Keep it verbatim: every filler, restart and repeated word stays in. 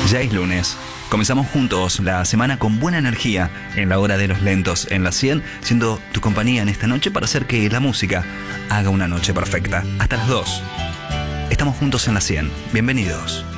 Ya es lunes. Comenzamos juntos la semana con buena energía en la hora de los lentos en la cien, siendo tu compañía en esta noche para hacer que la música haga una noche perfecta. Hasta las dos. Estamos juntos en la cien. Bienvenidos.